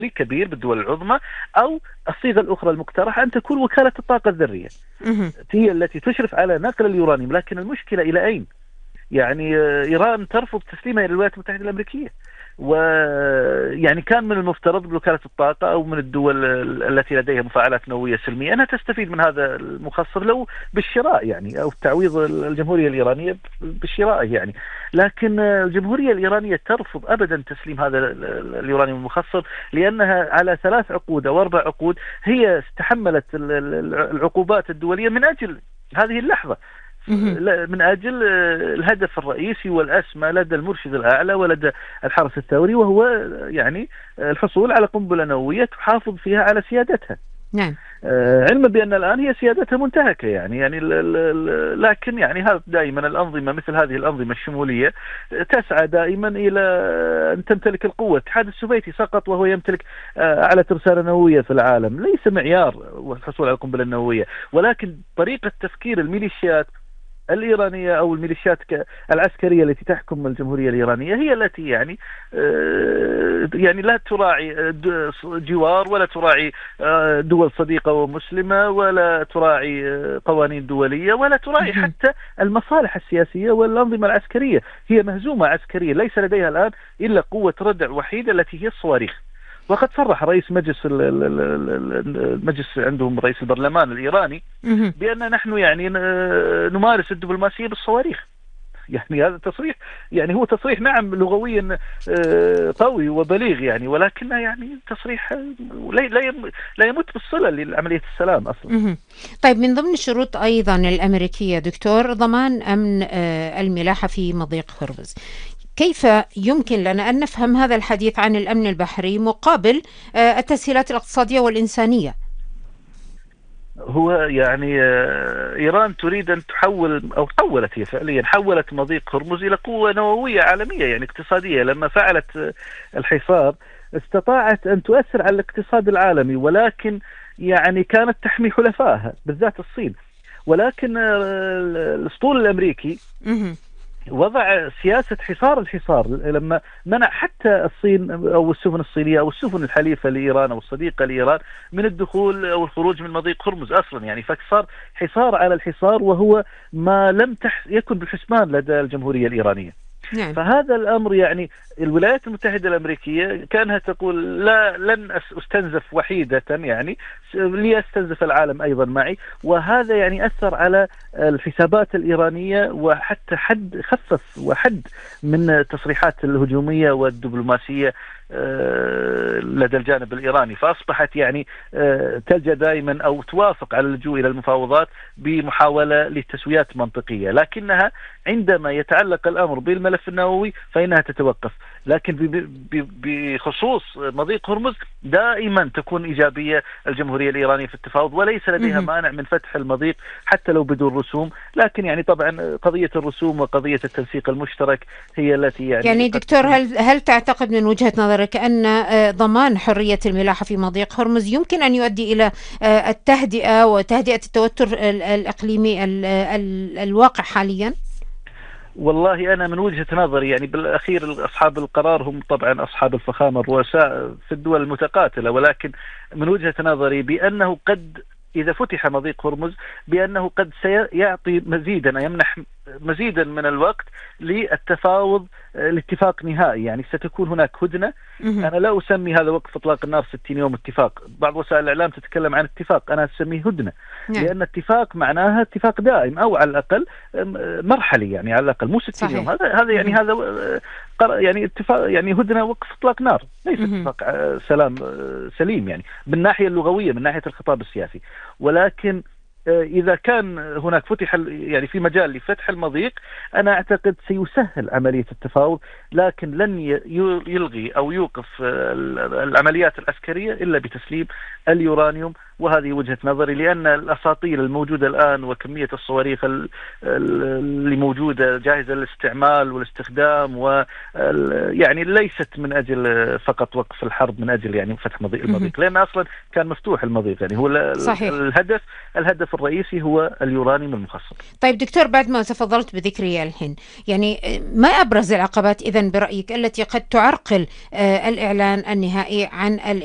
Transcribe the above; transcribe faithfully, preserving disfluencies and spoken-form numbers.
كبير بالدول العظمى، أو الصيغة الأخرى المقترحة أن تكون وكالة الطاقة الذرية هي التي تشرف على نقل اليورانيوم. لكن المشكلة إلى أين؟ يعني إيران ترفض تسليمها إلى الولايات المتحدة الأمريكية، ويعني كان من المفترض بوكالة الطاقة أو من الدول التي لديها مفاعلات نووية سلمية أنها تستفيد من هذا المخصص لو بالشراء يعني، أو تعويض الجمهورية الإيرانية بالشراء يعني. لكن الجمهورية الإيرانية ترفض أبدا تسليم هذا اليورانيوم المخصص، لأنها على ثلاث عقود أو أربع عقود هي استحملت العقوبات الدولية من أجل هذه اللحظة، من أجل الهدف الرئيسي والأسمى لدى المرشد الأعلى ولدى الحرس الثوري، وهو يعني الحصول على قنبلة نووية تحافظ فيها على سيادتها. نعم. علما بأن الآن هي سيادتها منتهكة يعني يعني لكن يعني هذا دائما الأنظمة مثل هذه الأنظمة الشمولية تسعى دائما إلى أن تمتلك القوة. الاتحاد السوفيتي سقط وهو يمتلك أعلى ترسانة نووية في العالم، ليس معيار الحصول على القنبلة النووية، ولكن طريقة تفكير الميليشيات الإيرانية أو الميليشيات العسكرية التي تحكم الجمهورية الإيرانية هي التي يعني يعني لا تراعي جوار، ولا تراعي دول صديقة ومسلمة، ولا تراعي قوانين دولية، ولا تراعي حتى المصالح السياسية والأنظمة العسكرية. هي مهزومة عسكريا، ليس لديها الآن إلا قوة ردع وحيدة التي هي الصواريخ. وقد صرح رئيس مجلس المجلس عندهم رئيس البرلمان الإيراني بأن نحن يعني نمارس الدبلوماسية بالصواريخ. يعني هذا تصريح يعني هو تصريح نعم لغويا قوي وبليغ يعني، ولكنه يعني تصريح لا لا يمت بالصلة لعملية السلام أصلا. طيب، من ضمن الشروط أيضا الأمريكية دكتور ضمان أمن الملاحة في مضيق هرمز. كيف يمكن لنا أن نفهم هذا الحديث عن الأمن البحري مقابل التسهيلات الاقتصادية والإنسانية؟ هو يعني إيران تريد أن تحول، أو حولت هي فعليا حولت مضيق هرمز إلى قوة نووية عالمية يعني اقتصادية. لما فعلت الحصار استطاعت أن تؤثر على الاقتصاد العالمي، ولكن يعني كانت تحمي حلفائها بالذات الصين. ولكن الأسطول الأمريكي وضع سياسة حصار الحصار، لما منع حتى الصين أو السفن الصينية أو السفن الحليفة لإيران أو الصديقة لإيران من الدخول أو الخروج من مضيق هرمز أصلا يعني. فصار حصار على الحصار، وهو ما لم يكن بالحسبان لدى الجمهورية الإيرانية. نعم. فهذا الأمر يعني الولايات المتحدة الأمريكية كانها تقول لا لن أستنزف وحيدة يعني، ليستنزف العالم أيضا معي. وهذا يعني أثر على الحسابات الإيرانية، وحتى حد خفف وحد من التصريحات الهجومية والدبلوماسية لدى الجانب الإيراني. فأصبحت يعني تلجأ دائما أو توافق على اللجوء إلى المفاوضات بمحاولة لتسويات منطقية، لكنها عندما يتعلق الأمر بالملف النووي فإنها تتوقف. لكن بخصوص مضيق هرمز دائما تكون إيجابية الجمهورية الإيرانية في التفاوض، وليس لديها مانع من فتح المضيق حتى لو بدون رسوم. لكن يعني طبعا قضية الرسوم وقضية التنسيق المشترك هي التي يعني يعني دكتور هل هل تعتقد من وجهة نظرك أن ضمان حرية الملاحة في مضيق هرمز يمكن أن يؤدي إلى التهدئة وتهدئة التوتر الإقليمي الواقع حاليا؟ والله أنا من وجهة نظري يعني بالأخير أصحاب القرار هم طبعا أصحاب الفخامة الرؤساء في الدول المتقاتلة، ولكن من وجهة نظري بأنه قد إذا فتح مضيق هرمز بأنه قد سيعطي مزيدا يمنح مزيدا من الوقت للتفاوض لاتفاق نهائي. يعني ستكون هناك هدنة. أنا لا أسمي هذا وقف إطلاق النار ستين يوم اتفاق، بعض وسائل الإعلام تتكلم عن اتفاق، أنا أسميه هدنة. لأن اتفاق معناها اتفاق دائم أو على الأقل مرحلي، يعني على الأقل مو ستين يوم. هذا هذا يعني هذا يعني اتفاق يعني هدنة وقف إطلاق نار، ليس اتفاق سلام سليم يعني بالناحية اللغوية من ناحية الخطاب السياسي. ولكن إذا كان هناك فتح يعني في مجال لفتح المضيق أنا أعتقد سيسهل عملية التفاوض، لكن لن يلغي أو يوقف العمليات العسكرية إلا بتسليم اليورانيوم. وهذه وجهة نظري، لأن الأساطيل الموجودة الآن وكمية الصواريخ اللي موجودة جاهزة للاستعمال والاستخدام ويعني ليست من أجل فقط وقف الحرب، من أجل يعني فتح مضيق المضيق، لأن أصلا كان مفتوح المضيق. يعني هو صحيح. الهدف الهدف الرئيسي هو اليورانيوم المخصب. طيب دكتور، بعد ما تفضلت بذكري الحين، يعني ما أبرز العقبات إذن برأيك التي قد تعرقل الإعلان النهائي عن